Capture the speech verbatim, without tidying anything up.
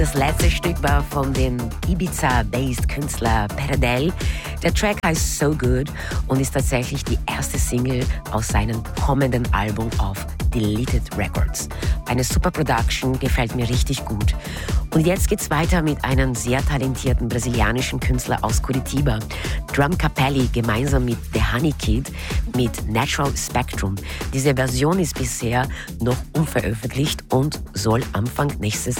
Das letzte Stück war von dem Ibiza-based Künstler Peradel. Der Track heißt So Good und ist tatsächlich die erste Single aus seinem kommenden Album auf Deleted Records. Eine super Production, gefällt mir richtig gut. Und jetzt geht's weiter mit einem sehr talentierten brasilianischen Künstler aus Curitiba, Drum Capelli, gemeinsam mit The Honey Kid mit Natural Spectrum. Diese Version ist bisher noch unveröffentlicht und soll Anfang nächstes